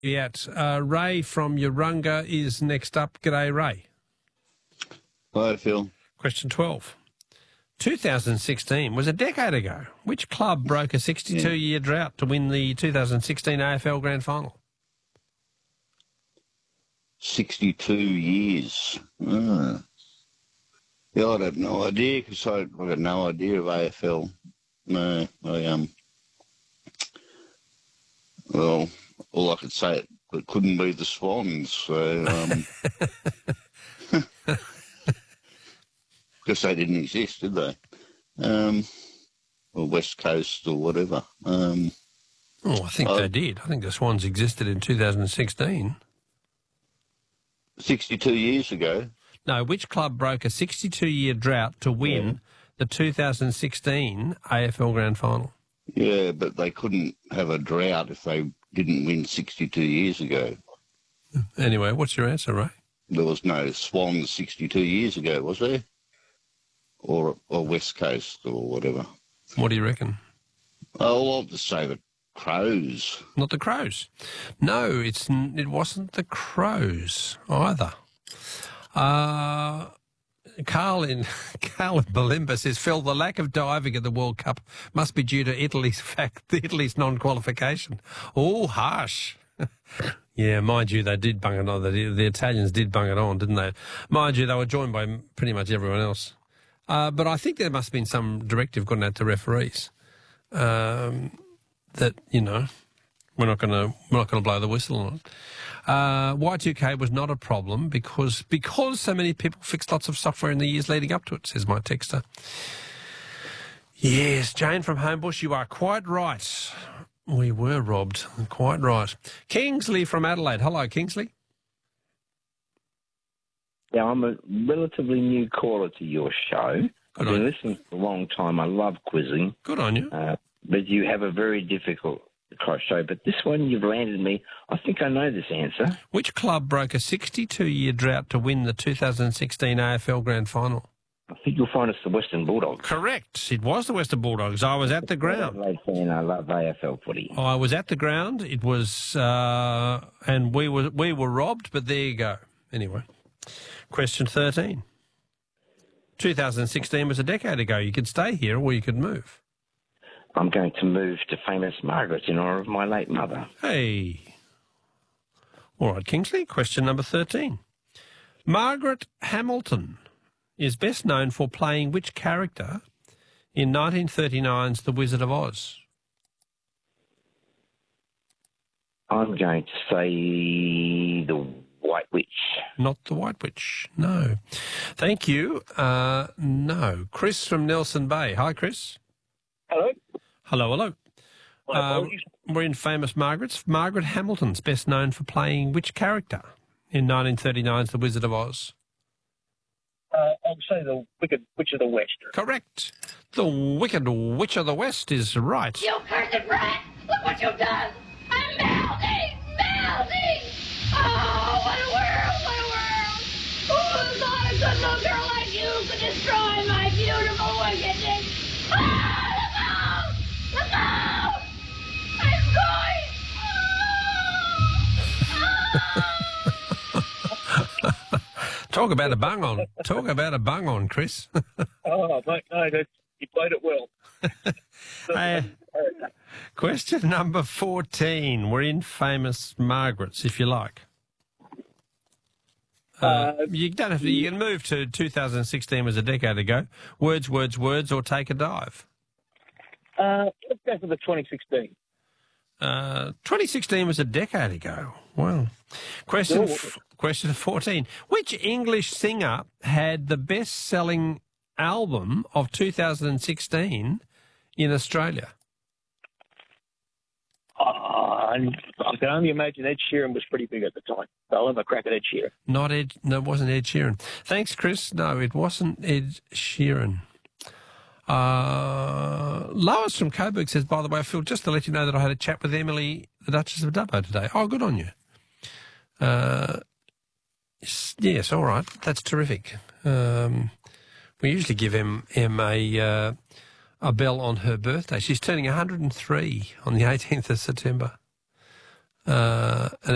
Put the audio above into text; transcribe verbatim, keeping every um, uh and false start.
Yet, uh, Ray from Urunga is next up. G'day, Ray. Hi, Phil. Question twelve. two thousand sixteen was a decade ago. Which club broke a sixty-two-year drought to win the two thousand sixteen A F L Grand Final? sixty-two years. Ah. Yeah, I have no idea because I, I got no idea of A F L. No, I, um, well, all I could say, it, it couldn't be the Swans. So, um, because they didn't exist, did they? Um, or West Coast or whatever. Um, oh, I think I, they did. I think the Swans existed in two thousand sixteen. sixty-two years ago. No, which club broke a sixty-two-year drought to win yeah. the two thousand sixteen A F L Grand Final? Yeah, but they couldn't have a drought if they didn't win sixty-two years ago. Anyway, what's your answer, Ray? There was no Swans sixty-two years ago, was there? Or or West Coast or whatever. What do you reckon? Oh, I'll just say the Crows. Not the Crows. No, it's it wasn't the Crows either. Uh, Carl in Carl in Balimba says, Phil, the lack of diving at the World Cup must be due to Italy's fact, Italy's non-qualification. Oh, harsh. Yeah, mind you, they did bung it on. The, the Italians did bung it on, didn't they? Mind you, they were joined by pretty much everyone else. Uh, but I think there must have been some directive gone out to referees um, that, you know, we're not going to we're not going to blow the whistle on it. Uh, Y two K was not a problem because because so many people fixed lots of software in the years leading up to it, says my texter. Yes, Jane from Homebush, you are quite right. We were robbed. Quite right. Kingsley from Adelaide. Hello, Kingsley. Yeah, I'm a relatively new caller to your show. Good I've been on listening for a long time. I love quizzing. Good on you. Uh, but you have a very difficult show. But this one, you've landed me. I think I know this answer. Which club broke a sixty-two-year drought to win the two thousand sixteen A F L Grand Final? I think you'll find it's the Western Bulldogs. Correct. It was the Western Bulldogs. I was at the ground. I'm a fan. I love A F L footy. I was at the ground. It was, uh, and we were we were robbed. But there you go. Anyway, question thirteen. two thousand sixteen was a decade ago. You could stay here or you could move. I'm going to move to famous Margaret in honour of my late mother. Hey. All right, Kingsley. Question number thirteen. Margaret Hamilton is best known for playing which character in nineteen thirty-nine's The Wizard of Oz? I'm going to say the White Witch. Not the White Witch, no. Thank you. Uh, no. Chris from Nelson Bay. Hi, Chris. Hello. Hello, hello. My Uh, apologies. we're in famous Margaret's. Margaret Hamilton's best known for playing which character in nineteen thirty-nine's The Wizard of Oz? Uh, I'll say the Wicked Witch of the West. Correct. The Wicked Witch of the West is right. You cursed brat! Look what you've done! I'm melting! Melting! Oh, what a world! What a world! Who thought a good little girl like you could destroy my beautiful wickedness? Ah, look out! Look out! I'm going! Talk about a bung on. Talk about a bung on, Chris. Oh, mate, no, that, you played it well. Uh, question number fourteen. We're in famous Margaret's, if you like. Uh, Uh, you don't have to. You can move to two thousand sixteen was a decade ago. Words, words, words, or take a dive. Uh, let's go for the twenty sixteen. Uh, twenty sixteen was a decade ago. Wow. Question f- question fourteen. Which English singer had the best-selling album of two thousand sixteen in Australia? Uh, I can only imagine Ed Sheeran was pretty big at the time. So I'll have a crack at Ed Sheeran. Not Ed. No, it wasn't Ed Sheeran. Thanks, Chris. No, it wasn't Ed Sheeran. Uh, Lois from Coburg says, by the way, Phil, just to let you know that I had a chat with Emily, the Duchess of Dubbo today. Oh, good on you. Uh, yes, all right. That's terrific. Um, we usually give Em, Em a, uh, a bell on her birthday. She's turning one hundred and three on the eighteenth of September. Uh, and